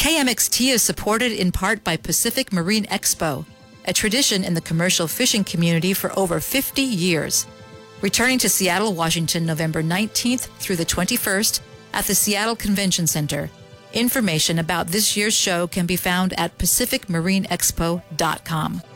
KMXT is supported in part by Pacific Marine Expo, a tradition in the commercial fishing community for over 50 years. Returning to Seattle, Washington, November 19th through the 21st at the Seattle Convention Center. Information about this year's show can be found at pacificmarineexpo.com.